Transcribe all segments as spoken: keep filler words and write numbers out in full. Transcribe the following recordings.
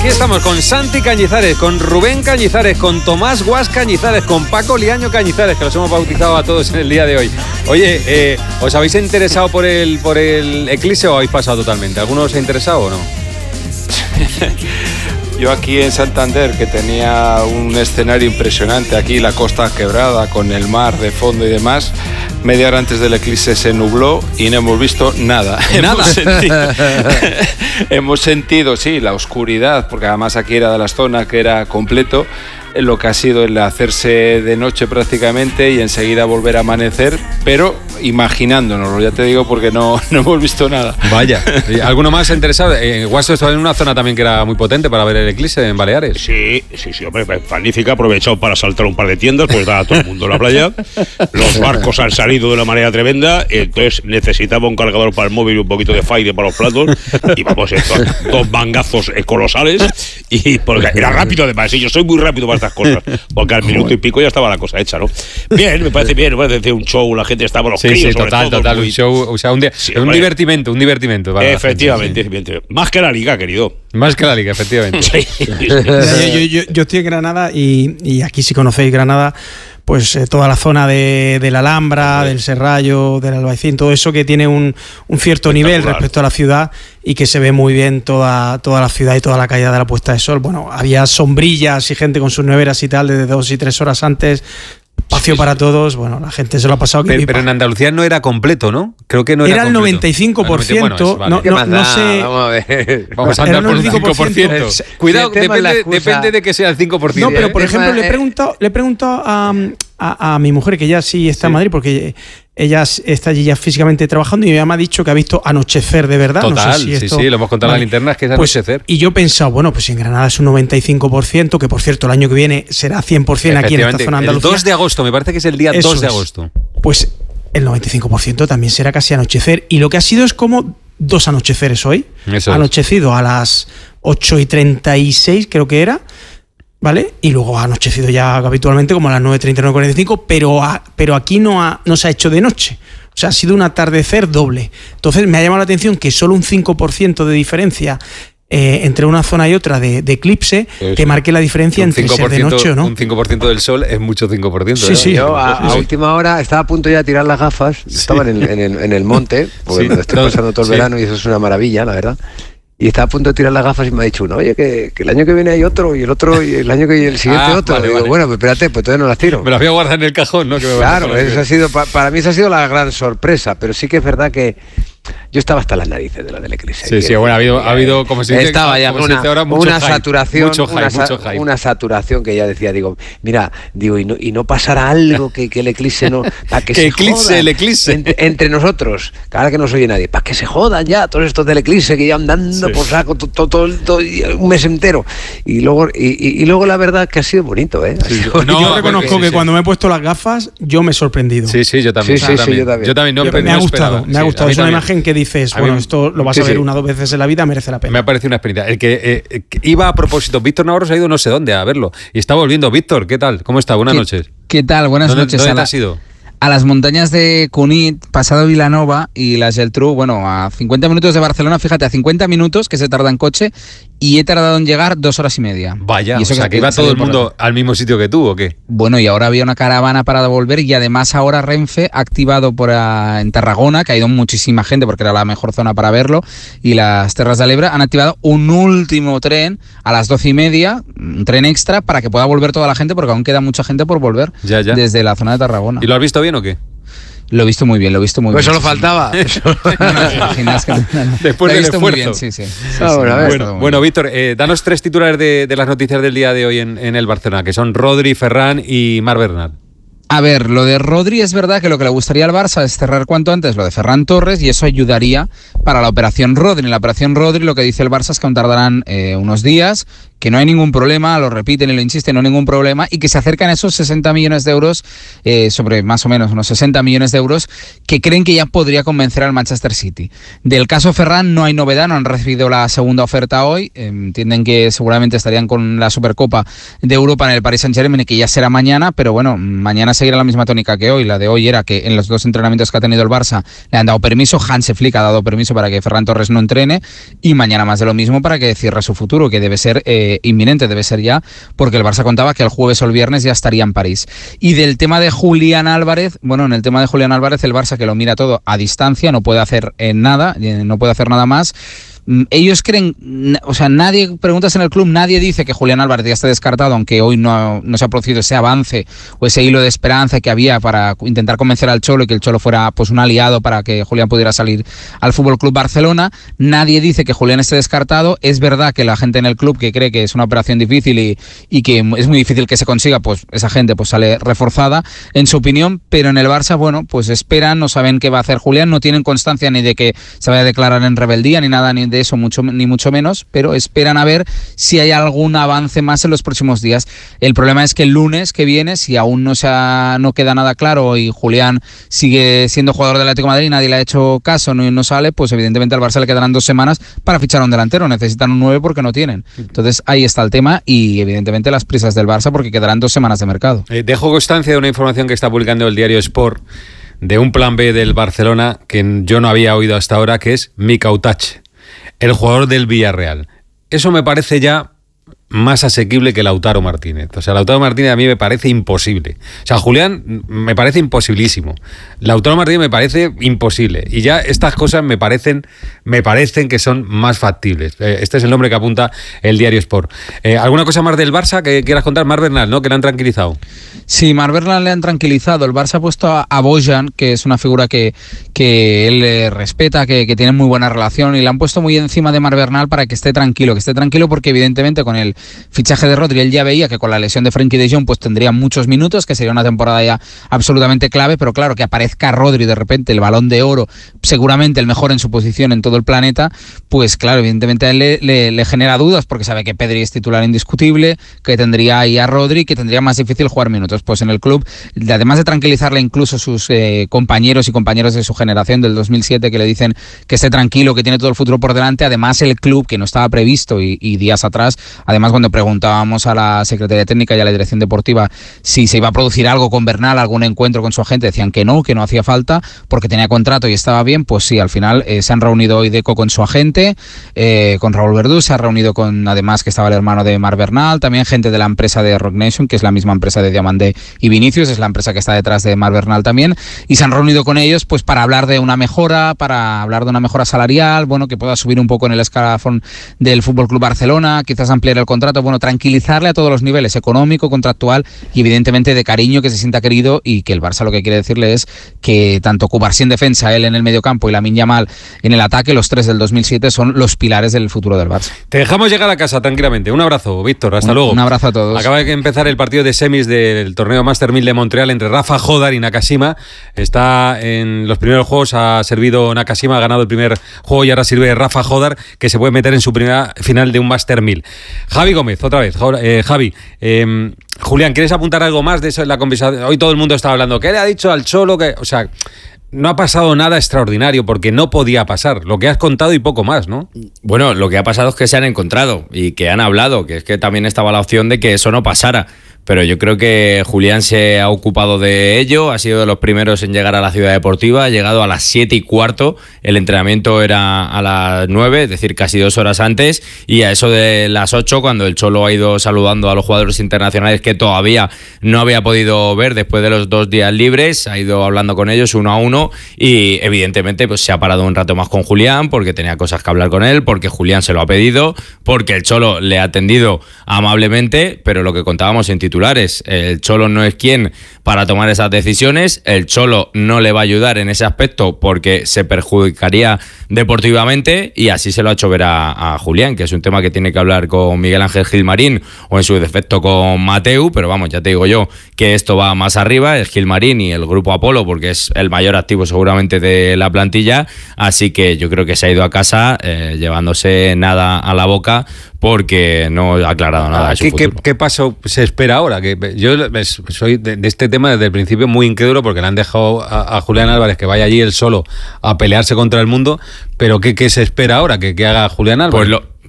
aquí estamos con Santi Cañizares, con Rubén Cañizares, con Tomás Guas Cañizares, con Paco Liaño Cañizares, que los hemos bautizado a todos en el día de hoy. Oye, eh, ¿os habéis interesado por el, por el eclipse o habéis pasado totalmente? ¿Alguno os ha interesado o no? Yo aquí en Santander, que tenía un escenario impresionante, aquí la costa quebrada con el mar de fondo y demás, media hora antes del eclipse se nubló y no hemos visto nada. ¿Nada? Hemos sentido, hemos sentido, sí, la oscuridad, porque además aquí era de las zonas que era completo, lo que ha sido el hacerse de noche prácticamente y enseguida volver a amanecer, pero imaginándonoslo, ya te digo, porque no, no hemos visto nada. Vaya, ¿alguno más interesado? Eh, Guaso estaba en una zona también que era muy potente para ver el eclipse en Baleares. Sí, sí, sí, hombre, magnífica, aprovechado para saltar un par de tiendas, pues da a todo el mundo la playa. Los barcos han salido de una manera tremenda, entonces necesitaba un cargador para el móvil y un poquito de Fire para los platos, y vamos, esto, dos mangazos colosales, y porque era rápido además, y yo soy muy rápido para estas cosas, porque al minuto y pico ya estaba la cosa hecha, ¿no? Bien, me parece bien, me parece un show, la gente estaba los sí, críos, sí, sobre total, todo, total, muy... un show, o sea, un, di- sí, un hombre. divertimento, un divertimento. Para Efectivamente, la gente, sí. más que la liga, querido. Más que la liga, efectivamente. Sí. yo, yo, yo, yo estoy en Granada y, y aquí si conocéis Granada, pues eh, toda la zona de, de la Alhambra, del Serrallo, del Albaicín, todo eso que tiene un, un cierto nivel respecto a la ciudad y que se ve muy bien toda, toda la ciudad y toda la caída de la puesta de sol. Bueno, había sombrillas y gente con sus neveras y tal desde dos y tres horas antes. Espacio para todos, bueno, la gente se lo ha pasado que pero, pero en Andalucía no era completo, ¿no? Creo que no era Era el completo. noventa y cinco por ciento, bueno, no, vale. no, no sé. Vamos a ver. Vamos a andar por el cinco por ciento. Cuidado, depende, depende de que sea el cinco por ciento. No, pero ¿eh? por ejemplo, le he preguntado, le he preguntado a, a, a mi mujer, que ella sí está sí. en Madrid, porque ella está allí ya físicamente trabajando y ella me ha dicho que ha visto anochecer de verdad. Total, no sé si sí, esto... sí, lo hemos contado vale. en la linterna, es que es pues, anochecer. Y yo he pensado, bueno, pues si en Granada es un noventa y cinco por ciento, que por cierto el año que viene será cien por ciento aquí en esta zona andalucía. El dos de agosto, me parece que es el día Eso dos de es. agosto. Pues el noventa y cinco por ciento también será casi anochecer. Y lo que ha sido es como dos anocheceres hoy. Eso Anochecido es. a las ocho y treinta y seis, creo que era. ¿Vale? Y luego ha anochecido ya habitualmente como a las nueve treinta, nueve cuarenta y cinco, pero, a, pero aquí no, ha, no se ha hecho de noche. O sea, ha sido un atardecer doble. Entonces me ha llamado la atención que solo un cinco por ciento de diferencia eh, entre una zona y otra de, de eclipse Eso. que marque la diferencia entre ser de noche o no. Un cinco por ciento del sol es mucho cinco por ciento. Sí, ¿eh? sí. Yo a, a última hora estaba a punto ya de tirar las gafas, sí. estaba en el, en, el, en el monte, porque sí. me lo estoy pasando todo el sí. verano y eso es una maravilla, la verdad. Y estaba a punto de tirar las gafas y me ha dicho uno, oye, que, que el año que viene hay otro, y el otro, y el año que viene el siguiente ah, otro. Vale, y digo, vale. bueno, pues espérate, pues todavía no las tiro. Me las voy a guardar en el cajón, ¿no? Que me claro, eso ha sido, pa, para mí esa ha sido la gran sorpresa, pero sí que es verdad que yo estaba hasta las narices de la del eclipse. Sí, sí, bueno, ha habido, ha habido como se dice, estaba ya como una, se dice ahora, mucho una hype, saturación, mucho hype, una, mucho hype. una saturación que ya decía, digo, mira, digo, y no, y no pasará algo que, que el eclipse no, para que, que se eclipse, jodan, el eclipse. Entre, entre nosotros, cada que no se oye nadie, para que se jodan ya todos estos del eclipse que ya andando sí. por saco todo, todo, todo, un mes entero. Y luego, y, y, y luego la verdad que ha sido bonito, ¿eh? Sí, sido no, bonito. yo reconozco sí, que sí. cuando me he puesto las gafas, yo me he sorprendido. Sí, sí, yo también. Sí, sí, sí, yo también. Yo también no, yo, pero me no ha gustado, esperaba. me ha gustado. Sí, es una también. imagen que dices, bueno, mí, esto lo vas sí, a ver sí. una o dos veces en la vida, merece la pena. Me ha parecido una experiencia. El que eh, iba a propósito, Víctor Navarro se ha ido no sé dónde a verlo. Y está volviendo. Víctor, ¿qué tal? ¿Cómo está? Buenas ¿Qué, noches. ¿Qué tal? Buenas ¿Dónde, noches. ¿Dónde a te la, has ido? A las montañas de Cunit, pasado Vilanova y la Geltrú, bueno, a cincuenta minutos de Barcelona, fíjate, a cincuenta minutos que se tarda en coche y he tardado en llegar dos horas y media. Vaya, y eso o sea, que, que iba todo el mundo al mismo sitio que tú, ¿o qué? Bueno, y ahora había una caravana para devolver y además ahora Renfe ha activado por a, en Tarragona, que ha ido muchísima gente porque era la mejor zona para verlo, y las Terras de l'Ebre han activado un último tren a las doce y media, un tren extra para que pueda volver toda la gente porque aún queda mucha gente por volver ya, ya. desde la zona de Tarragona. ¿Y lo has visto bien o qué? Lo he visto muy bien, lo he visto muy pues bien. Eso lo faltaba. Después del esfuerzo. Bien, sí, sí. sí, ah, sí bueno, sí, bueno, bueno, Víctor, eh, danos tres titulares de, de las noticias del día de hoy en, en el Barcelona, que son Rodri, Ferran y Marc Bernat. A ver, lo de Rodri es verdad que lo que le gustaría al Barça es cerrar cuanto antes lo de Ferran Torres y eso ayudaría para la operación Rodri. En la operación Rodri lo que dice el Barça es que aún tardarán eh, unos días, que no hay ningún problema, lo repiten y lo insisten, no hay ningún problema, y que se acercan a esos sesenta millones de euros, eh, sobre más o menos unos sesenta millones de euros, que creen que ya podría convencer al Manchester City. Del caso Ferran no hay novedad, no han recibido la segunda oferta hoy, eh, entienden que seguramente estarían con la Supercopa de Europa en el Paris Saint-Germain y que ya será mañana, pero bueno, mañana seguir la misma tónica que hoy. La de hoy era que en los dos entrenamientos que ha tenido el Barça le han dado permiso, Hansi Flick ha dado permiso para que Ferran Torres no entrene, y mañana más de lo mismo para que cierre su futuro, que debe ser eh, inminente, debe ser ya, porque el Barça contaba que el jueves o el viernes ya estaría en París. Y del tema de Julián Álvarez, bueno, en el tema de Julián Álvarez, el Barça que lo mira todo a distancia, no puede hacer eh, nada, eh, no puede hacer nada más. Ellos creen, o sea, nadie, preguntas en el club, nadie dice que Julián Álvarez ya esté descartado, aunque hoy no, no se ha producido ese avance o ese hilo de esperanza que había para intentar convencer al Cholo y que el Cholo fuera pues un aliado para que Julián pudiera salir al F C Barcelona. Nadie dice que Julián esté descartado. Es verdad que la gente en el club que cree que es una operación difícil y, y que es muy difícil que se consiga, pues esa gente pues sale reforzada en su opinión, pero en el Barça, bueno, pues esperan, no saben qué va a hacer Julián, no tienen constancia ni de que se vaya a declarar en rebeldía ni nada, ni de eso, mucho, ni mucho menos, pero esperan a ver si hay algún avance más en los próximos días. El problema es que el lunes que viene, si aún no, se ha, no queda nada claro y Julián sigue siendo jugador del Atlético de Madrid, nadie le ha hecho caso, no, no sale, pues evidentemente al Barça le quedarán dos semanas para fichar a un delantero, necesitan un nueve porque no tienen. Entonces ahí está el tema y evidentemente las prisas del Barça porque quedarán dos semanas de mercado. Eh, dejo constancia de una información que está publicando el diario Sport de un plan B del Barcelona que yo no había oído hasta ahora, que es Mika Utache, el jugador del Villarreal. Eso me parece ya más asequible que Lautaro Martínez. O sea, Lautaro Martínez a mí me parece imposible. O sea, Julián me parece imposibilísimo. Lautaro Martínez me parece imposible. Y ya estas cosas me parecen, me parecen que son más factibles. Eh, este es el nombre que apunta el diario Sport. Eh, ¿Alguna cosa más del Barça que quieras contar? Marc Bernal, ¿no? Que le han tranquilizado. Sí, Marc Bernal le han tranquilizado. El Barça ha puesto a, a Bojan, que es una figura que, que él eh, respeta, que, que tiene muy buena relación, y le han puesto muy encima de Marc Bernal para que esté tranquilo, que esté tranquilo porque evidentemente con el fichaje de Rodri él ya veía que con la lesión de Frenkie de Jong pues tendría muchos minutos, que sería una temporada ya absolutamente clave, pero claro, que aparezca Rodri de repente, el Balón de Oro, seguramente el mejor en su posición en todo el planeta, pues claro, evidentemente a él le, le, le genera dudas porque sabe que Pedri es titular indiscutible, que tendría ahí a Rodri, que tendría más difícil jugar minutos. Pues en el club, además de tranquilizarle incluso sus eh, compañeros y compañeros de su generación del dos mil siete que le dicen que esté tranquilo, que tiene todo el futuro por delante, además el club, que no estaba previsto y, y días atrás, además cuando preguntábamos a la Secretaría Técnica y a la Dirección Deportiva si se iba a producir algo con Bernal, algún encuentro con su agente, decían que no, que no hacía falta porque tenía contrato y estaba bien. Pues sí, al final eh, se han reunido hoy Deco con su agente, eh, con Raúl Verdú, se ha reunido con, además que estaba el hermano de Marc Bernal, también gente de la empresa de Rock Nation, que es la misma empresa de Diamandé y Vinicius, es la empresa que está detrás de Marc Bernal también, y se han reunido con ellos pues para hablar de una mejora, para hablar de una mejora salarial, bueno, que pueda subir un poco en el escalafón del F C Barcelona, quizás ampliar el contrato, bueno, tranquilizarle a todos los niveles, económico, contractual y evidentemente de cariño, que se sienta querido, y que el Barça lo que quiere decirle es que tanto Cubarsí en defensa, él en el mediocampo y Lamine Yamal en el ataque, los tres del dos mil siete son los pilares del futuro del Barça. Te dejamos llegar a casa tranquilamente. Un abrazo, Víctor, hasta un, luego. Un abrazo a todos. Acaba de empezar el partido de semis del torneo Master mil de Montreal entre Rafa Jodar y Nakashima. Está en los primeros juegos, ha servido Nakashima, ha ganado el primer juego y ahora sirve Rafa Jodar, que se puede meter en su primera final de un Master mil. Javi Gómez, otra vez. Eh, Javi, eh, Julián, ¿quieres apuntar algo más de eso en la conversación? Hoy todo el mundo está hablando. ¿Qué le ha dicho al Cholo? Que, o sea, no ha pasado nada extraordinario porque no podía pasar. Lo que has contado y poco más, ¿no? Bueno, lo que ha pasado es que se han encontrado y que han hablado, que es que también estaba la opción de que eso no pasara. Pero yo creo que Julián se ha ocupado de ello, ha sido de los primeros en llegar a la ciudad deportiva, ha llegado a las siete y cuarto, el entrenamiento era a las nueve, es decir, casi dos horas antes, y a eso de las ocho, cuando el Cholo ha ido saludando a los jugadores internacionales que todavía no había podido ver después de los dos días libres, ha ido hablando con ellos uno a uno y evidentemente pues se ha parado un rato más con Julián porque tenía cosas que hablar con él, porque Julián se lo ha pedido, porque el Cholo le ha atendido amablemente, pero lo que contábamos en título, el Cholo no es quien para tomar esas decisiones, el Cholo no le va a ayudar en ese aspecto porque se perjudicaría deportivamente, y así se lo ha hecho ver a, a Julián, que es un tema que tiene que hablar con Miguel Ángel Gilmarín o en su defecto con Mateu, pero vamos, ya te digo yo que esto va más arriba, el Gilmarín y el grupo Apolo, porque es el mayor activo seguramente de la plantilla, así que yo creo que se ha ido a casa eh, llevándose nada a la boca porque no ha aclarado nada de su ¿Qué, futuro. ¿Qué, qué paso se espera ahora? Que yo soy de, de este tema desde el principio muy incrédulo porque le han dejado a, a Julián Álvarez que vaya allí él solo a pelearse contra el mundo, pero ¿qué, qué se espera ahora? ¿Que, que haga Julián Álvarez? Pues lo...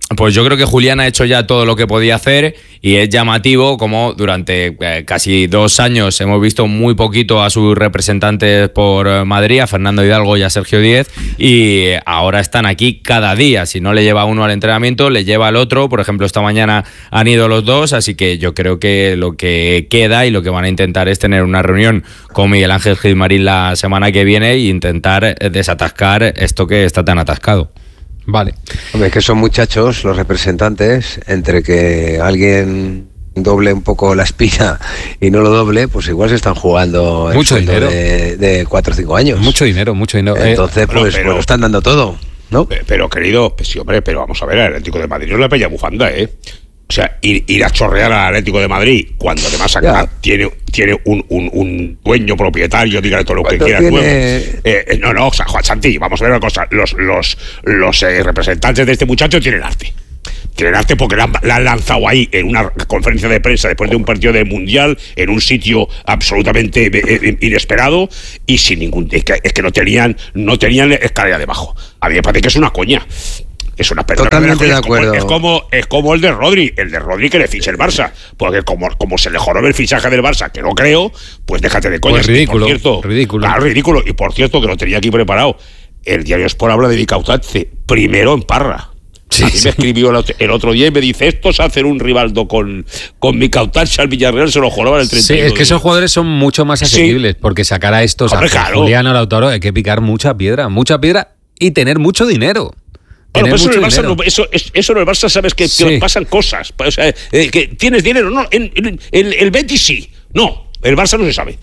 pues yo creo que Julián ha hecho ya todo lo que podía hacer y es llamativo como durante eh, casi dos años hemos visto muy poquito a sus representantes por Madrid, a Fernando Hidalgo y a Sergio Díez, y ahora están aquí cada día. Si no le lleva uno al entrenamiento, le lleva al otro. Por ejemplo, esta mañana han ido los dos, así que yo creo que lo que queda y lo que van a intentar es tener una reunión con Miguel Ángel Gilmarín la semana que viene e intentar desatascar esto que está tan atascado. Vale. Hombre, es que son muchachos los representantes, entre que alguien doble un poco la espina y no lo doble, pues igual se están jugando mucho el dinero de, de cuatro o cinco años. Mucho dinero, mucho dinero. Entonces, eh, pues, pero, pero, pues lo están dando todo, ¿no? Pero, querido, pues sí, hombre, pero vamos a ver, el Atlético de Madrid no es la bella bufanda, ¿eh? O sea, ir, ir a chorrear al Atlético de Madrid cuando además acá tiene, tiene un, un, un dueño propietario, dígale todo lo que quiera tiene... nuevo. Eh, no, no, o sea, Juan Santi, vamos a ver una cosa. Los, los, los eh, representantes de este muchacho tienen arte. Tienen arte porque la han, la han lanzado ahí en una conferencia de prensa después de un partido de mundial, en un sitio absolutamente eh, inesperado y sin ningún... Es que, es que no tenían no tenían escalera debajo. A mí me parece que es una coña. Es una perdona. Totalmente de es acuerdo. Como, es, como, es como el de Rodri, el de Rodri que le fiche el Barça. Porque como, como se le jorobe el fichaje del Barça, que no creo, pues déjate de coñas. Pues ridículo, y por cierto, ridículo. Claro, ridículo. Y por cierto, que lo tenía aquí preparado. El diario Sport habla de Vicautazze, primero en Parra. Sí, a mí sí. Me escribió el, el otro día y me dice, estos hacen un rivaldo con, con Vicautazze al Villarreal, se lo joroban el treinta y uno. Sí, es que esos jugadores son mucho más asequibles, sí. Porque sacar a estos, Hombre, a claro. Julián o Lautaro, hay que picar mucha piedra, mucha piedra y tener mucho dinero. Bueno, pues eso, en el Barça, no, eso, eso en el Barça sabes que, sí. que pasan cosas. O sea, eh, que tienes dinero, no, en, en, en el Betis sí, no, el Barça no se sabe.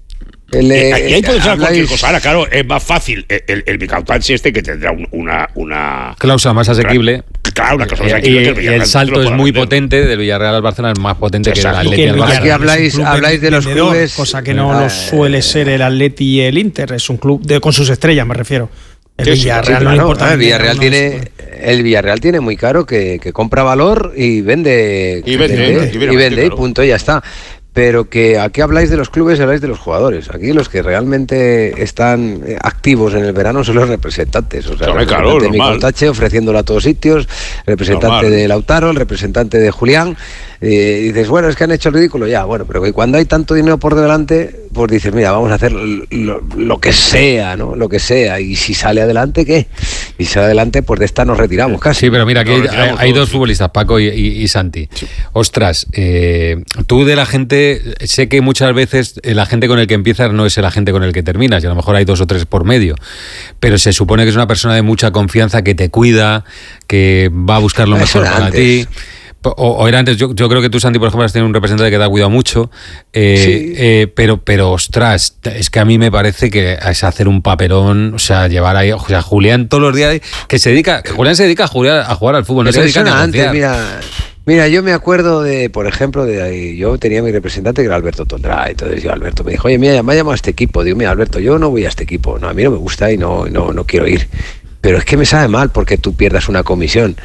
El, eh, y ahí puede ser habláis... cualquier cosa. Ahora, claro, es más fácil el, el, el Vicautazze este que tendrá un, una, una cláusula más asequible. Claro, una cláusula más asequible. Y, y el, el salto es muy vender. potente, del Villarreal al Barcelona es más potente. Exacto. Que del Atleti al Barça. Aquí habláis, habláis de los clubes, cosa que no lo suele ser el Atleti y el Inter. Es un club de, con sus estrellas, me refiero. El sí, Villarreal sí, no claro, le importa. El Villarreal, tiene, el Villarreal tiene muy caro que, que compra valor y vende. Y vende, vende, y, vende, y, vende, claro. y punto, y ya está. Pero que aquí habláis de los clubes y habláis de los jugadores. Aquí los que realmente están activos en el verano son los representantes. O sea, claro, el representante claro, de Vicautazze ofreciéndolo a todos sitios, el representante normal. de Lautaro, el representante de Julián. Eh, y dices, bueno, es que han hecho el ridículo ya. Bueno, pero que cuando hay tanto dinero por delante, pues dices, mira, vamos a hacer lo, lo que sea, ¿no? Lo que sea. Y si sale adelante, ¿qué? Y si sale adelante, pues de esta nos retiramos casi. Sí, pero mira, aquí hay, hay, hay dos futbolistas, Paco y, y, y Santi. Sí. Ostras, eh, tú de la gente, sé que muchas veces el agente con el que empiezas no es el agente con el que terminas, y a lo mejor hay dos o tres por medio, pero se supone que es una persona de mucha confianza, que te cuida, que va a buscar lo mejor para ti. O, o era antes, yo, yo creo que tú, Santi, por ejemplo, has tenido un representante que te ha cuidado mucho, eh, sí. eh, pero, pero, ostras, es que a mí me parece que es hacer un papelón, o sea, llevar ahí, o sea, Julián todos los días, que se dedica, que Julián se dedica a jugar, a jugar al fútbol, pero no se dedica a antes, mira, mira, yo me acuerdo de, por ejemplo, de ahí, yo tenía mi representante que era Alberto Tondrá, entonces yo, Alberto me dijo, oye, mira, me ha llamado a este equipo, digo, mira, Alberto, yo no voy a este equipo, no, a mí no me gusta y no, no, no quiero ir, pero es que me sabe mal porque tú pierdas una comisión.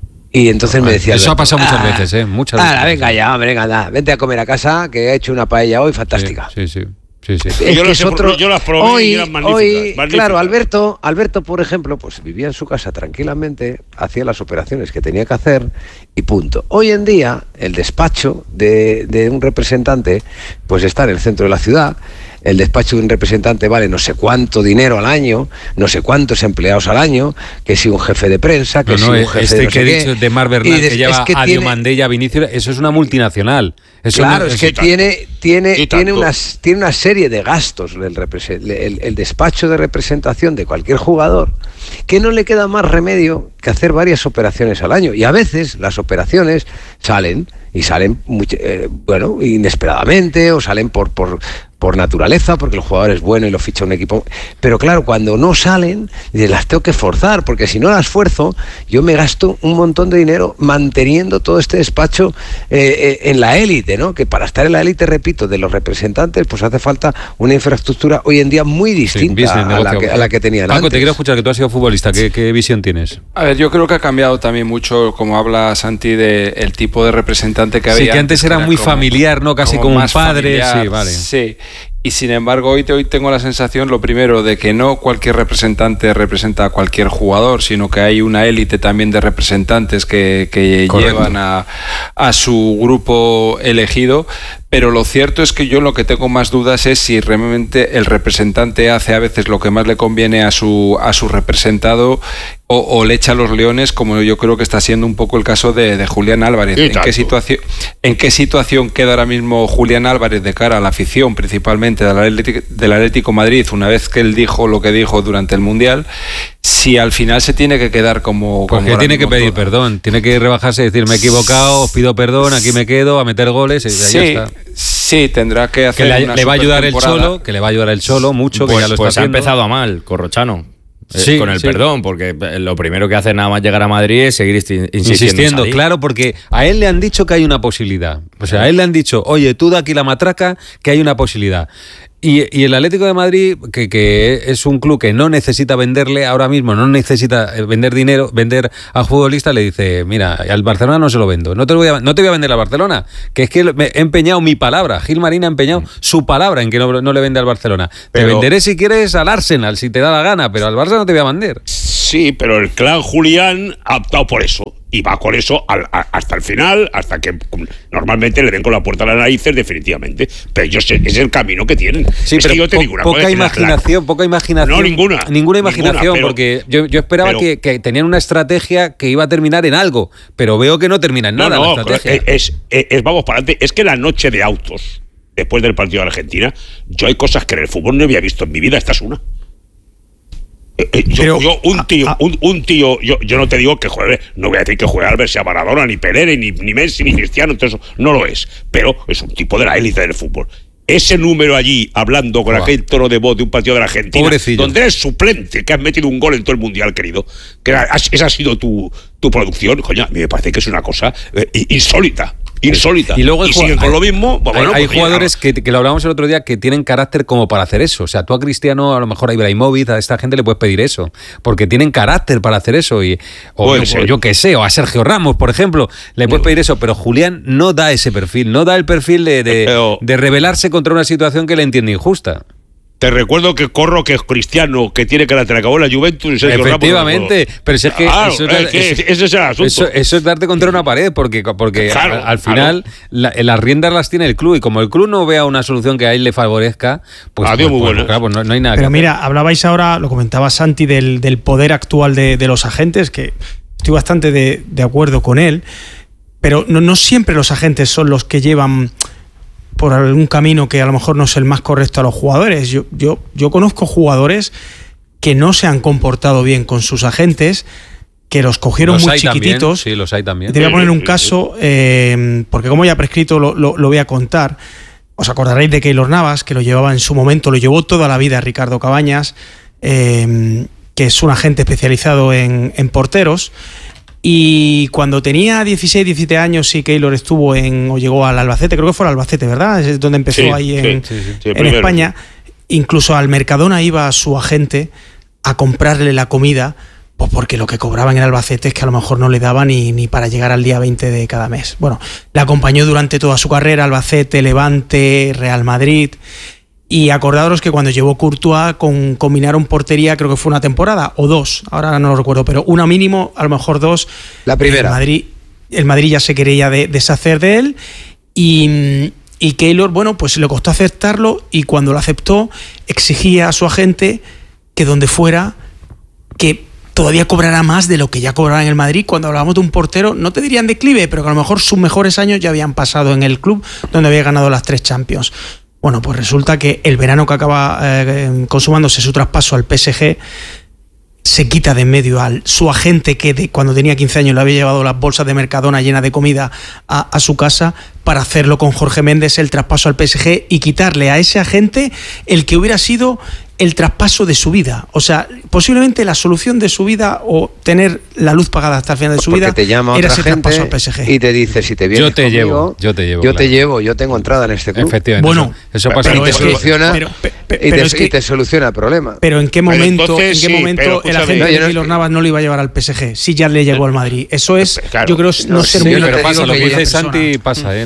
Y entonces me decía... Eso Alberto, ha pasado muchas ah, veces, ¿eh? Muchas ah, veces. venga ya, hombre, venga, da, vente a comer a casa, que he hecho una paella hoy fantástica. Sí, sí, sí. sí, sí. Es yo, que las es otro... yo las probé hoy, y eran magníficas, hoy magníficas. Claro, Alberto, Alberto, por ejemplo, pues vivía en su casa tranquilamente, hacía las operaciones que tenía que hacer y punto. Hoy en día, el despacho de, de un representante, pues está en el centro de la ciudad. El despacho de un representante vale no sé cuánto dinero al año, no sé cuántos empleados al año, que si un jefe de prensa, que no, no, si un jefe este de no que sé he dicho de Mar Bernal, que lleva es que a tiene... Diomandella, Vinicius, eso es una multinacional. Eso claro, no, es que tiene tiene tiene una, tiene una serie de gastos el, el, el despacho de representación de cualquier jugador, que no le queda más remedio que hacer varias operaciones al año. Y a veces las operaciones salen, y salen muy, eh, bueno, inesperadamente, o salen por, por, por naturaleza, porque el jugador es bueno y lo ficha un equipo. Pero claro, cuando no salen, las tengo que forzar, porque si no las esfuerzo, yo me gasto un montón de dinero manteniendo todo este despacho eh, eh, en la élite, ¿no? Que para estar en la élite, repito, de los representantes, pues hace falta una infraestructura hoy en día muy distinta sí, a, la que, a la que tenían Paco, antes. te quiero escuchar, que tú has sido futbolista, ¿qué, qué visión tienes? A ver, yo creo que ha cambiado también mucho, como habla Santi, de el tipo de representante que había. Sí, que antes era, era muy como, familiar, ¿no? Casi como, como un padre. Familiar, sí, vale. Sí. Y sin embargo, hoy, hoy tengo la sensación, lo primero, de que no cualquier representante representa a cualquier jugador, sino que hay una élite también de representantes que, que llevan a, a su grupo elegido. Pero lo cierto es que yo lo que tengo más dudas es si realmente el representante hace a veces lo que más le conviene a su, a su representado o, o le echa los leones, como yo creo que está siendo un poco el caso de, de Julián Álvarez. ¿En qué, situación, ¿En qué situación queda ahora mismo Julián Álvarez de cara a la afición, principalmente del Atlético, del Atlético Madrid, una vez que él dijo lo que dijo durante el Mundial? Si al final se tiene que quedar como... Porque como tiene que pedir todo. perdón, tiene que rebajarse y decir, me he equivocado, os pido perdón, aquí me quedo, a meter goles, y sí, ya está. Sí, tendrá que hacer que le, una le va a ayudar el supertemporada. Cholo, que le va a ayudar el Cholo mucho, Pues, que ya lo pues está ha haciendo. empezado a mal, Corrochano. Eh, Sí, con el sí. perdón, porque lo primero que hace nada más llegar a Madrid es seguir insistiendo. Insistiendo, en salir. claro, porque a él le han dicho que hay una posibilidad. O sea, a él le han dicho, oye, tú da aquí la matraca, que hay una posibilidad. Y, y el Atlético de Madrid, que, que es un club que no necesita venderle ahora mismo, no necesita vender dinero, vender a futbolistas, le dice, mira, al Barcelona no se lo vendo, no te, lo voy a, no te voy a vender al Barcelona, que es que me he empeñado mi palabra, Gil Marín ha empeñado su palabra en que no, no le vende al Barcelona. Pero- te venderé si quieres al Arsenal, si te da la gana, pero al Barça no te voy a vender. Sí, pero el clan Julián ha optado por eso. Y va con eso al, a, hasta el final, hasta que normalmente le den con la puerta a las narices, definitivamente. Pero yo sé, es el camino que tienen. Sí, es pero que yo te po- digo una poca cosa, que la- imaginación, poca imaginación. No, ninguna. Ninguna imaginación, Ninguna, pero- porque yo, yo esperaba pero- que, que tenían una estrategia que iba a terminar en algo, pero veo que no termina en No, nada no, la estrategia. es, es- es- vamos para adelante. Es que la noche de autos, después del partido de Argentina, yo hay cosas que en el fútbol no había visto en mi vida, esta es una. Eh, eh, yo, Pero- yo, un tío, ah, un, un tío, yo, yo no te digo que juegue, no voy a decir que juegue Albert, sea Maradona, ni Pelé, ni, ni Messi, ni Cristiano, entonces no lo es, pero es un tipo de la élite del fútbol. Ese número allí, hablando con Buah. aquel tono de voz de un partido de la Argentina, Pobrecillo. donde eres suplente, que has metido un gol en todo el mundial, querido, que era- has- esa ha sido tu, tu producción, coño, a mí me parece que es una cosa eh, insólita. Insólita. Y luego hay siguen jugad- con lo mismo. Pues hay, bueno, hay pues jugadores que, que lo hablábamos el otro día que tienen carácter como para hacer eso. O sea, tú a Cristiano, a lo mejor a Ibrahimovic, a esta gente le puedes pedir eso, porque tienen carácter para hacer eso. Y, o Puede yo, ser. yo qué sé, o a Sergio Ramos, por ejemplo, le puedes pedir eso, pero Julián no da ese perfil, no da el perfil de, de, Pero- de rebelarse contra una situación que le entiende injusta. Te recuerdo que Corro, que es Cristiano, que tiene carácter, acabó en la Juventus y Sergio Ramos. Efectivamente, pero si es que, Claro, eso, es que eso- ese es el asunto. Eso, eso es darte contra una pared, porque, porque Claro, al, al final la- las riendas las tiene el club, y como el club no vea una solución que a él le favorezca, pues, Adiós, pues- muy pues, buenas. claro, pues no, no hay nada Pero que mira, hablabais ahora, lo comentaba Santi, del, del poder actual de, de los agentes, que estoy bastante de, de acuerdo con él, pero no, no siempre los agentes son los que llevan por algún camino que a lo mejor no es el más correcto a los jugadores. Yo, yo, yo conozco jugadores que no se han comportado bien con sus agentes, que los cogieron Los muy hay también, chiquititos. sí, los hay también. Te voy a poner un Sí, sí, caso, eh, porque como ya prescrito lo, lo, lo voy a contar. Os acordaréis de Keylor Navas, que lo llevaba en su momento, lo llevó toda la vida Ricardo Cabañas, eh, que es un agente especializado en, en porteros. Y cuando tenía dieciséis, diecisiete años, sí, Keylor estuvo en, o llegó al Albacete, creo que fue al Albacete, ¿verdad? Es donde empezó Sí, ahí sí, en, sí, sí, sí, en primero. España. Incluso al Mercadona iba su agente a comprarle la comida, pues porque lo que cobraban en Albacete es que a lo mejor no le daba ni, ni para llegar al día veinte de cada mes. Bueno, la acompañó durante toda su carrera, Albacete, Levante, Real Madrid. Y acordaros que cuando llevó Courtois con, combinaron portería, creo que fue una temporada o dos, ahora no lo recuerdo, pero una mínimo, a lo mejor dos. La primera. El Madrid, el Madrid ya se quería de- deshacer de él y, y Keylor, bueno, pues le costó aceptarlo, y cuando lo aceptó exigía a su agente que donde fuera, que todavía cobrará más de lo que ya cobraba en el Madrid. Cuando hablábamos de un portero, no te dirían declive, pero que a lo mejor sus mejores años ya habían pasado en el club donde había ganado las tres Champions. Bueno, pues resulta que el verano que acaba eh, consumándose su traspaso al P S G, se quita de en medio al su agente que de, cuando tenía quince años le había llevado las bolsas de Mercadona llenas de comida a, a su casa, para hacerlo con Jorge Méndez el traspaso al P S G y quitarle a ese agente el que hubiera sido el traspaso de su vida. O sea, posiblemente la solución de su vida, o tener la luz pagada hasta el final de su Porque vida, te llama era otra ese traspaso al gente P S G. y te dice, si te vienes Yo te conmigo, llevo, yo te llevo, yo te claro. llevo, yo tengo entrada en este club. Efectivamente. Bueno, eso, eso pero- pasa Y pero te, es que- soluciona, pero- pe- pe- y, pero te, es que- y te soluciona el problema. Pero ¿en qué Pero momento, entonces ¿en qué sí, momento pero el escúchame, agente no, de yo no Keylor estoy- Navas no lo iba a llevar al P S G? Si ya le llegó al Madrid. Eso es, Claro. yo creo, no No, ser sí, muy pero pero te pasa, digo lo que que yo- dice persona. Santi pasa, ¿eh? Lo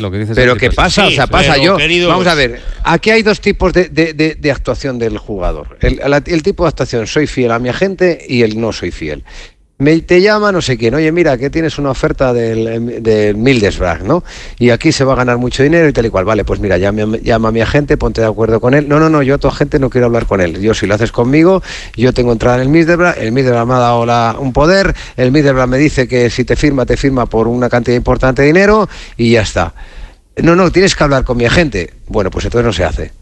lo que dices. Pero ¿qué pasa? Sí, o sea, pasa pero, yo. queridos... Vamos a ver, aquí hay dos tipos de, de, de, de actuación del jugador. El, el, el tipo de actuación, soy fiel a mi agente, y el no soy fiel. Me te llama no sé quién, oye, mira, que tienes una oferta del, del Middlesbrough, ¿no? Y aquí se va a ganar mucho dinero y tal y cual. Vale, pues mira, llama, llama a mi agente, ponte de acuerdo con él. No, no, no, yo a tu agente no quiero hablar con él. Yo, si lo haces conmigo, yo tengo entrada en el Middlesbrough, el Middlesbrough me ha dado la, un poder, el Middlesbrough me dice que si te firma, te firma por una cantidad importante de dinero y ya está. No, no, tienes que hablar con mi agente. Bueno, pues entonces no se hace.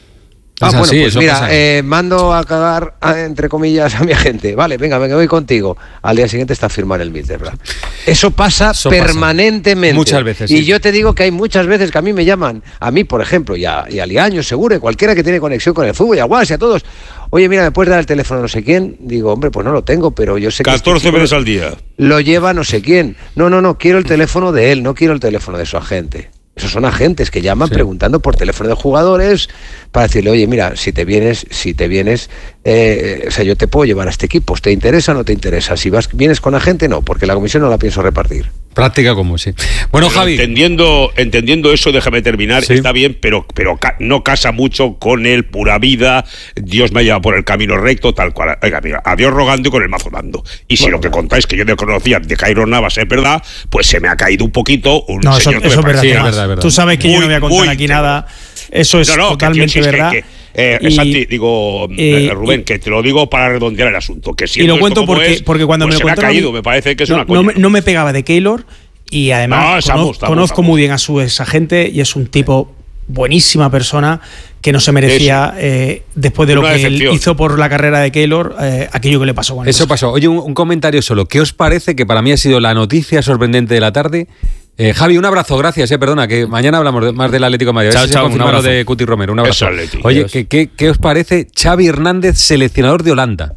Ah, así, bueno, pues eso mira, eh, mando a cagar, a, entre comillas, a mi agente. Vale, venga, venga, voy contigo. Al día siguiente está firmado en el Middlesbrough. Eso pasa Eso permanentemente. pasa. Muchas veces, Y sí. yo te digo que hay muchas veces que a mí me llaman, a mí, por ejemplo, y a, y a Liaño, Segure, cualquiera que tiene conexión con el fútbol, y a Guas y a todos. Oye, mira, ¿me puedes dar el teléfono no sé quién? Digo, hombre, pues no lo tengo, pero yo sé que... catorce veces al día. Lo lleva no sé quién. No, no, no, quiero el teléfono de él, no quiero el teléfono de su agente. Esos son agentes que llaman, sí, preguntando por teléfono de jugadores para decirle, oye, mira, si te vienes, si te vienes, eh, o sea, yo te puedo llevar a este equipo, ¿te interesa o no te interesa? Si vas, vienes con agente, no, porque la comisión no la pienso repartir. Práctica común, sí. Bueno, Pero Javi. Entendiendo, entendiendo eso, déjame terminar, Sí. está bien, pero, pero ca- no casa mucho con el pura vida, Dios me ha llevado por el camino recto, tal cual. Oiga, mira, a Dios rogando y con el mazo dando. Y si Bueno, lo que bueno. contáis que yo no conocía de Cairo Navas es verdad, pues se me ha caído un poquito un No, eso, señor que eso me es verdad. Sí, es parecía- Tomás. verdad, es verdad. Tú sabes que Muy, yo no voy a contar muy aquí íntegro. nada. Eso es No, no, que, totalmente tío, si es que- verdad. que, eh, Y- Santi, digo, eh, eh, Rubén, y- que te lo digo para redondear el asunto. Que Y siendo lo cuento esto como porque, es, porque cuando pues me lo se me ha contaron a mí, caído, me parece que es no, una no coña. me, no me pegaba de Keylor, y No, además estamos, cono- estamos, conozco estamos. muy bien a su exagente y es un tipo buenísima persona que no se merecía, eh, después de lo Una que él decepción. hizo por la carrera de Keylor, eh, aquello que le pasó con el Eso Barça. pasó. Oye, un, un comentario solo. ¿Qué os parece que para mí ha sido la noticia sorprendente de la tarde? Eh, Javi, un abrazo, gracias, eh, perdona, que mañana hablamos de- más del Atlético de Madrid. A ver Chao, si se chao, confirma un lo abrazo. de Cuti Romero. Un abrazo. Eso, Atleti. Oye, Adiós. ¿qué, qué, qué os parece Xavi Hernández, seleccionador de Holanda?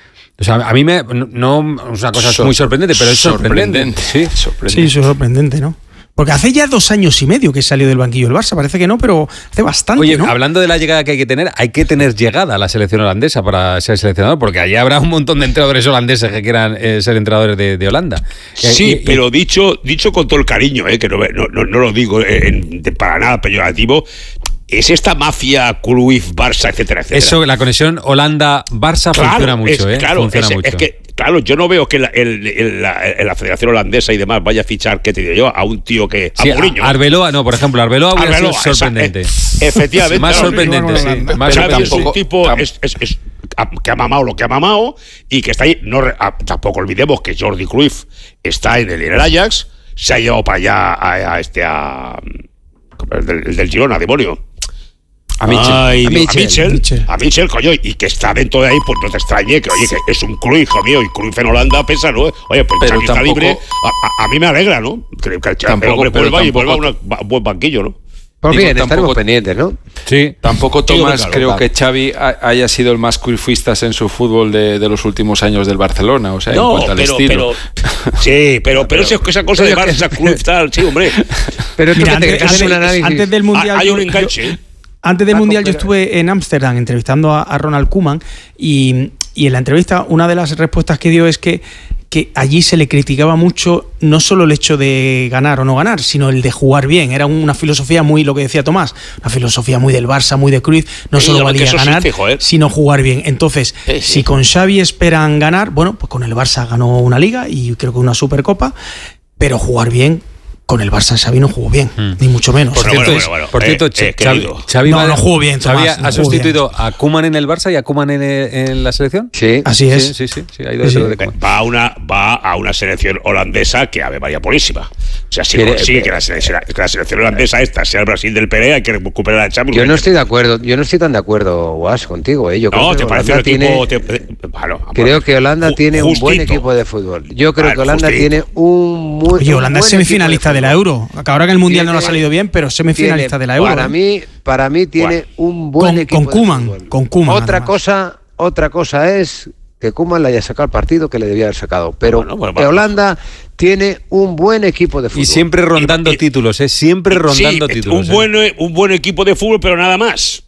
O sea, a mí me, no, no es una cosa Sor- muy sorprendente, pero es sorprendente. Sí. Sí, sorprendente. eso es sorprendente, ¿no? Porque hace ya dos años y medio que salió del banquillo el Barça, parece que no, pero hace bastante, Oye, ¿no? hablando de la llegada que hay que tener, hay que tener llegada a la selección holandesa para ser seleccionador, porque allí habrá un montón de entrenadores holandeses que quieran eh, ser entrenadores de, de Holanda. Eh, Sí, y- y- pero dicho, dicho con todo el cariño, eh, que no, no, no, no lo digo en- de- para nada peyorativo, es esta mafia Cruyff, Barça, etcétera, etcétera. Eso, la conexión Holanda-Barça funciona mucho, es, ¿eh? Claro, funciona es, mucho. es que, claro, yo no veo que la, el- el- la, la Federación Holandesa y demás vaya a fichar, ¿qué te digo yo? A un tío que... A Sí, Mourinho. a- Arbeloa, no, por ejemplo, Arbeloa hubiera Arbeloa, sido sorprendente. esa- eh, efectivamente. Más claro, sorprendente, sí. Más Xavi Pero es sorprendente. un tampoco- tipo tam- es, es- es- a- que ha mamado lo que ha mamado y que está ahí. No, re- a- tampoco olvidemos que Jordi Cruyff está en el, en el Ajax, se ha llevado para allá a, a este a el del, el del Girona, demonio. A Mitchell. Ay, A Dios, Mitchell. a Mitchell, Mitchell. a Mitchell, coño, y que está dentro de ahí, pues no te extrañe que, oye, que es un Cruyff, hijo mío, y Cruyff en Holanda pesa, ¿no? Oye, pues Pero Xavi está tampoco- libre, a, a- a mí me alegra, ¿no? Creo que el Tampoco- hombre pero vuelva y vuelva a tampoco- una- a un buen banquillo, ¿no? Pues Digo, bien, tampoco- estaremos pendientes, ¿no? Sí. Tampoco, Digo, Tomás, claro, creo claro. que Xavi ha- haya sido el más cruyffistas en su fútbol de, de los últimos años del Barcelona, o sea, en cuanto al pero, estilo. pero- sí, pero, pero, esa- esa cosa de pero que- Barça, Cruyff, tal, sí, hombre. Pero tú Mira, que te antes, haces antes- un análisis. antes del Mundial... Hay yo- un yo- enganche. Antes del Ah, Mundial yo pero- estuve en Ámsterdam entrevistando a, a Ronald Koeman y, y en la entrevista una de las respuestas que dio es que, que allí se le criticaba mucho no solo el hecho de ganar o no ganar, sino el de jugar bien. Era una filosofía muy, lo que decía Tomás, una filosofía muy del Barça, muy de Cruyff, no Sí, solo que valía eso sí, ganar, fijo, ¿eh? sino jugar bien. Entonces, Sí, sí. si con Xavi esperan ganar, bueno, pues con el Barça ganó una Liga y creo que una Supercopa, pero jugar bien... Con el Barça Xavi no jugó bien, Hmm. ni mucho menos. Por Bueno, cierto, bueno, es- bueno, por eh, cierto, eh, Xavi, querido. Xavi No, va- no jugó bien, Xavi Tomás, ha no jugó sustituido a Koeman en el Barça y a Koeman en, el- en la selección. Sí. Así es. Sí, sí, sí, sí, ha ido Sí, detrás sí. de Koeman. Va a una va a una selección holandesa que Ave María Purísima. O sea, si Pero- consigue que la, selección, que la selección holandesa esta sea el Brasil del Pelé, hay que recuperar a Champions. Yo no estoy de acuerdo, yo no estoy tan de acuerdo, Guas, contigo, ¿eh? Yo creo No, que te parece Holanda un equipo. tiene- te- bueno, Creo que Holanda ju- tiene un buen justito. equipo de fútbol. Yo creo Bueno, que Holanda justito. tiene un muy Oye, un Holanda es buen semifinalista equipo de la fútbol. Euro. Que ahora que el Mundial no le ha Tiene- salido bien, pero semifinalista Tiene- de la Euro. Para ¿eh? mí, para mí tiene Bueno. un buen Con- equipo con de Koeman, fútbol. con Koeman, Otra además. cosa, otra cosa es que Koeman le haya sacado el partido que le debía haber sacado, pero Bueno, bueno, que va- Holanda tiene un buen equipo de fútbol. Y siempre rondando Y- y- títulos, ¿eh? Siempre rondando Sí, títulos. un ¿eh? buen, un buen equipo de fútbol, pero nada más.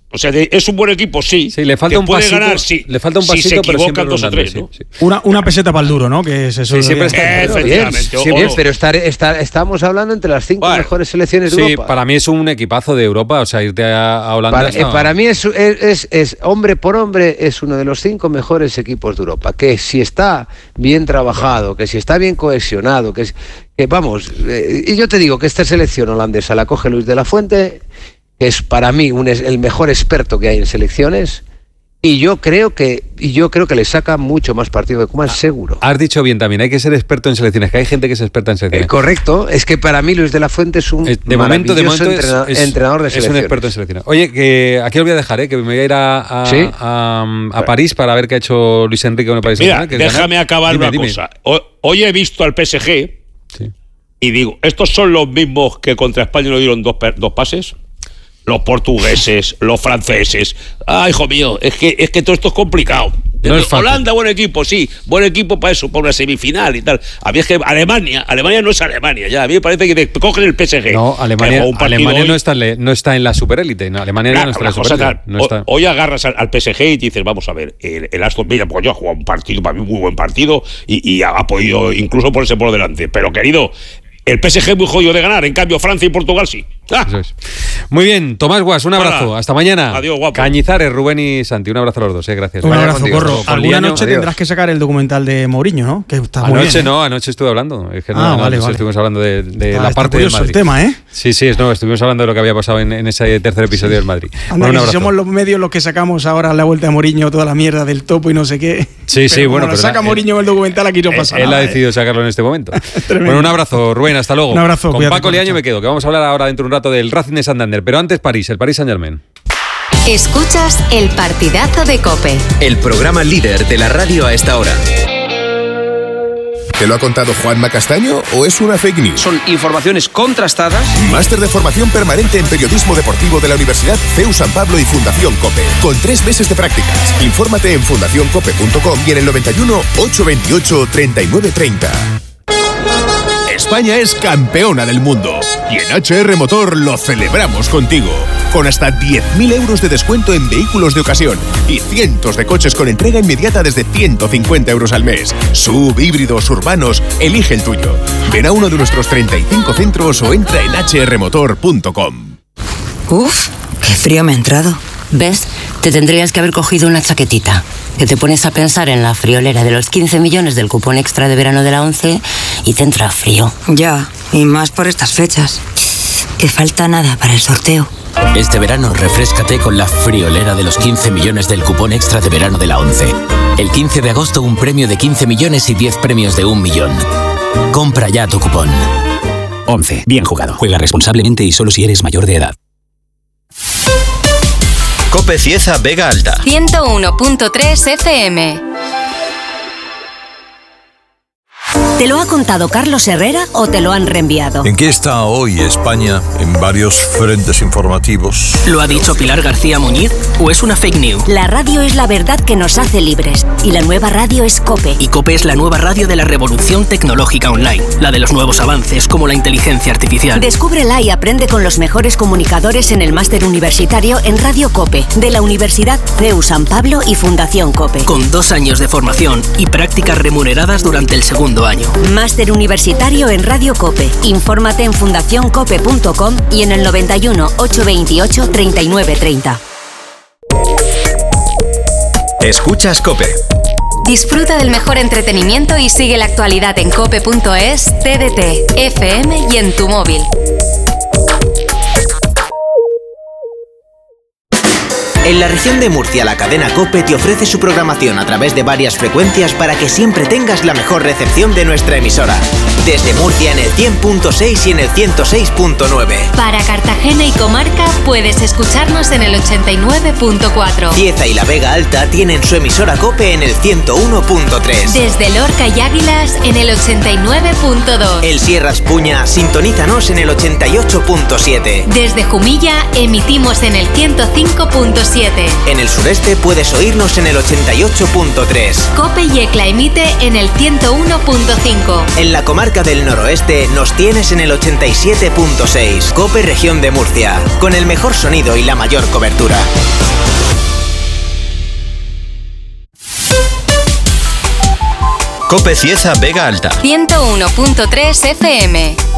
O sea, de, es un buen equipo, sí. Sí, le falta que un puede pasito, ganar, sí. Le falta un pasito, si se pero equivocan dos o tres, sí, ¿no? sí. Una, una peseta para el duro, ¿no? Que es eso. Sí, siempre está. Efectivamente. Sí, bien, pero estar, estar, estamos hablando entre las cinco Bueno, mejores selecciones de Sí, Europa. para mí es un equipazo de Europa, o sea, irte a, a Holanda. Para, está- eh, para mí es, es, es, es, hombre por hombre, es uno de los cinco mejores equipos de Europa. Que si está bien trabajado, que si está bien cohesionado, que, es- que vamos, eh, y yo te digo que esta selección holandesa la coge Luis de la Fuente, que es para mí un, es- el mejor experto que hay en selecciones, y yo creo que y yo creo que le saca mucho más partido de Koeman, seguro. Has dicho bien también, hay que ser experto en selecciones, que hay gente que es experta en Eh, selecciones. correcto, es que para mí Luis de la Fuente es un Eh, de momento, de maravilloso momento es, entrena- es- entrenador de es un selecciones. experto en selecciones. Oye, que aquí os voy a dejar, ¿eh? Que me voy a ir a, a, ¿Sí? a, a París para ver qué ha hecho Luis Enrique con el Paris Mira, Saint-Germain, que es déjame ganar. acabar Dime, una dime. cosa. Ho- Hoy he visto al P S G Sí. y digo, ¿estos son los mismos que contra España nos dieron dos, per- dos pases? Los portugueses, los franceses. Ah, hijo mío, es que, es que todo esto es complicado. No es fácil. Holanda, buen equipo, sí. Buen equipo para eso, para una semifinal y tal. A mí es que Alemania, Alemania no es Alemania, ya. A mí me parece que te cogen el P S G. No, Alemania, Que jugó un partido Alemania hoy. no, está en le- no está en la superélite. No, Alemania Claro, no está en la una cosa superélite. tal. No está. Ho- Hoy agarras al, al P S G y dices, vamos a ver, el, el Aston Villa, pues yo ha jugado un partido, para mí muy buen partido, y, y ha, ha podido incluso ponerse por delante. Pero querido, el P S G es muy jodido de ganar, en cambio Francia y Portugal sí. ¡Ah! Eso es. Muy bien, Tomás Guas, un abrazo. Hola. Hasta mañana. Adiós, guapo. Cañizares, Rubén y Santi, un abrazo a los dos, eh, gracias. Un Vaya abrazo, contigo. Corro. Con Alguna Liaño, noche adiós. tendrás que sacar el documental de Mourinho, ¿no? Que está muy Anoche bien. no, anoche estuve hablando. Es que no, Ah, no, vale, anoche vale. estuvimos hablando de, de Ah, la está parte del curioso Madrid. el tema, ¿eh? Sí, sí, no, estuvimos hablando de lo que había pasado en, en ese tercer episodio del Madrid. Anda, Bueno, un que si abrazo. somos los medios los que sacamos ahora a la vuelta de Mourinho toda la mierda del topo y no sé qué. Sí, sí, Pero bueno, como lo pero saca na- Mourinho en el documental, aquí no Eh, pasa Él nada. ha ¿eh? decidido sacarlo en este momento. Tremendo. Bueno, un abrazo, Rubén, hasta luego. Un abrazo, Con cuídate, Paco Corro, Liaño chao. me quedo, que vamos a hablar ahora dentro de un rato del Racing de Santander, pero antes París, el Paris Saint-Germain. Escuchas el partidazo de COPE. El programa líder de la radio a esta hora. ¿Te lo ha contado Juanma Castaño o es una fake news? Son informaciones contrastadas. Máster de formación permanente en periodismo deportivo de la Universidad C E U San Pablo y Fundación COPE. Con tres meses de prácticas. Infórmate en fundación cope punto com y en el noventa y uno, ochocientos veintiocho, treinta y nueve treinta. España es campeona del mundo y en H R Motor lo celebramos contigo. Con hasta diez mil euros de descuento en vehículos de ocasión y cientos de coches con entrega inmediata desde ciento cincuenta euros al mes. Sub, híbridos, urbanos, elige el tuyo. Ven a uno de nuestros treinta y cinco centros o entra en h r motor punto com. Uf, qué frío me ha entrado. ¿Ves? Te tendrías que haber cogido una chaquetita. Que te pones a pensar en la friolera de los quince millones del cupón extra de verano de la once y te entra frío. Ya, y más por estas fechas. Que falta nada para el sorteo. Este verano refréscate con la friolera de los quince millones del cupón extra de verano de la once. El quince de agosto un premio de quince millones y diez premios de un millón. Compra ya tu cupón. once. Bien jugado. Juega responsablemente y solo si eres mayor de edad. Cope Cieza Vega Alta. ciento uno punto tres F M. ¿Te lo ha contado Carlos Herrera o te lo han reenviado? ¿En qué está hoy España en varios frentes informativos? ¿Lo ha dicho Pilar García Muñiz o es una fake news? La radio es la verdad que nos hace libres y la nueva radio es COPE. Y COPE es la nueva radio de la revolución tecnológica online, la de los nuevos avances como la inteligencia artificial. Descúbrela y aprende con los mejores comunicadores en el máster universitario en Radio COPE de la Universidad C E U San Pablo y Fundación COPE. Con dos años de formación y prácticas remuneradas durante el segundo año. Máster universitario en Radio COPE. Infórmate en fundación cope punto com y en el noventa y uno, ochocientos veintiocho, treinta y nueve treinta. Escuchas Cope. Disfruta del mejor entretenimiento y sigue la actualidad en cope punto es, T D T, F M y en tu móvil. En la región de Murcia, la cadena COPE te ofrece su programación a través de varias frecuencias para que siempre tengas la mejor recepción de nuestra emisora. Desde Murcia en el cien punto seis y en el ciento seis punto nueve. Para Cartagena y comarca puedes escucharnos en el ochenta y nueve punto cuatro. Cieza y la Vega Alta tienen su emisora COPE en el ciento uno punto tres. Desde Lorca y Águilas en el ochenta y nueve punto dos. El Sierras Puña, sintonízanos en el ochenta y ocho punto siete. Desde Jumilla emitimos en el ciento cinco punto siete. En el sureste puedes oírnos en el ochenta y ocho punto tres. COPE y ECLA emite en el ciento uno punto cinco. En la comarca comarca del noroeste nos tienes en el ochenta y siete punto seis. COPE Región de Murcia, con el mejor sonido y la mayor cobertura. COPE Cieza Vega Alta. ciento uno punto tres F M.